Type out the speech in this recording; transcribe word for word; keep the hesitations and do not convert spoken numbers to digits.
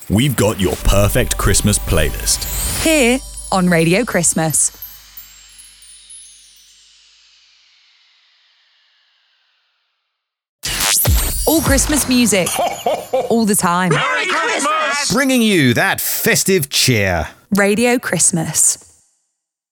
we've got your perfect Christmas playlist. Here on Radio Christmas. All Christmas music. All the time. Merry Christmas! Bringing you that festive cheer. Radio Christmas.